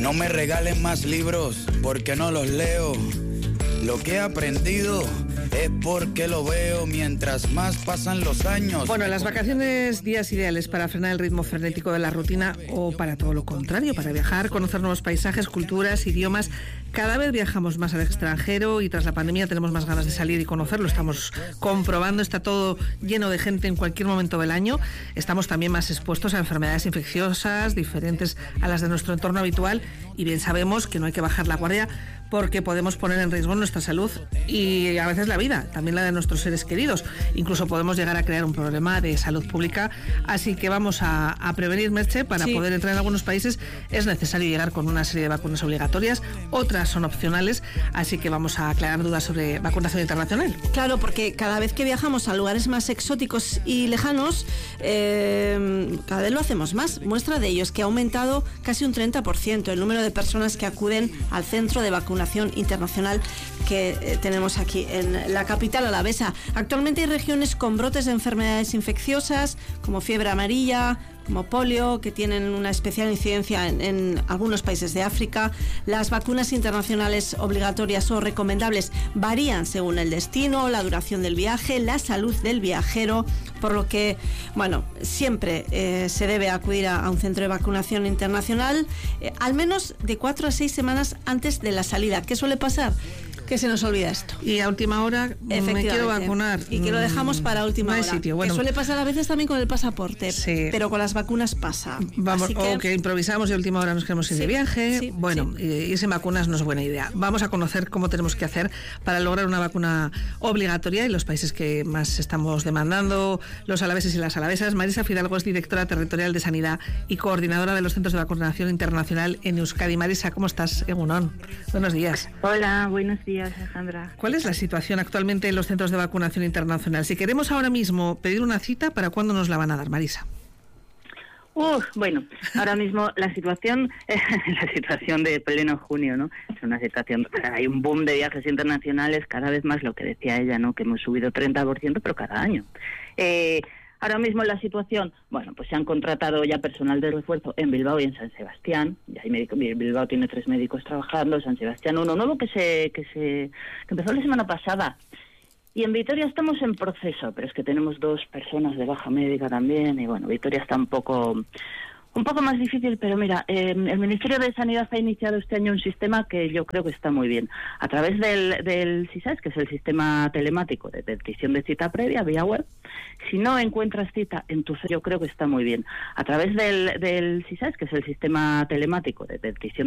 No me regalen más libros porque no los leo. Lo que he aprendido es porque lo veo mientras más pasan los años. Bueno, las vacaciones, días ideales para frenar el ritmo frenético de la rutina o para todo lo contrario, para viajar, conocer nuevos paisajes, culturas, idiomas. Cada vez viajamos más al extranjero y tras la pandemia tenemos más ganas de salir y conocerlo. Estamos comprobando, está todo lleno de gente en cualquier momento del año. Estamos también más expuestos a enfermedades infecciosas diferentes a las de nuestro entorno habitual y bien sabemos que no hay que bajar la guardia porque podemos poner en riesgo nuestra salud y a veces la vida, también la de nuestros seres queridos. Incluso podemos llegar a crear un problema de salud pública. Así que vamos a prevenir, Merche, para poder entrar en algunos países es necesario llegar con una serie de vacunas obligatorias, otras son opcionales, así que vamos a aclarar dudas sobre vacunación internacional. Claro, porque cada vez que viajamos a lugares más exóticos y lejanos, cada vez lo hacemos más. Muestra de ello es que ha aumentado casi un 30% el número de personas que acuden al centro de vacunación internacional que tenemos aquí en la capital alavesa. Actualmente hay regiones con brotes de enfermedades infecciosas como fiebre amarilla, como polio, que tienen una especial incidencia en algunos países de África. Las vacunas internacionales obligatorias o recomendables varían según el destino, la duración del viaje, la salud del viajero, por lo que, bueno, siempre se debe acudir a un centro de vacunación internacional al menos de 4 a 6 semanas antes de la salida. ¿Qué suele pasar? Que se nos olvida esto. Y a última hora me quiero vacunar. Y que lo dejamos para última hora. Sitio. Bueno, que suele pasar a veces también con el pasaporte, sí, pero con las vacunas pasa. Vamos, o que improvisamos y a última hora nos queremos ir de viaje. Bueno, ir sin vacunas no es buena idea. Vamos a conocer cómo tenemos que hacer para lograr una vacuna obligatoria en los países que más estamos demandando, los alaveses y las alavesas. Marisa Fidalgo es directora territorial de Sanidad y coordinadora de los centros de vacunación internacional en Euskadi. Marisa, ¿cómo estás? Egunon. Buenos días. Hola, buenos días, Alejandra. ¿Cuál es la situación actualmente en los centros de vacunación internacional? Si queremos ahora mismo pedir una cita, ¿para cuándo nos la van a dar, Marisa? Bueno, ahora mismo la situación de pleno junio, ¿no? Es una situación, hay un boom de viajes internacionales, cada vez más lo que decía ella, ¿no? Que hemos subido 30%, pero cada año. Ahora mismo la situación, bueno, pues se han contratado ya personal de refuerzo en Bilbao y en San Sebastián. Ya hay médicos, Bilbao tiene 3 médicos trabajando, San Sebastián uno nuevo que empezó la semana pasada. Y en Vitoria estamos en proceso, pero es que tenemos 2 personas de baja médica también. Y bueno, Vitoria está un poco más difícil, pero mira, el Ministerio de Sanidad ha iniciado este año un sistema que yo creo que está muy bien. A través del SISAS, que es el sistema telemático de petición de cita previa, vía web, si no encuentras cita en tu yo creo que está muy bien. A través del SISAS, que es el sistema telemático de petición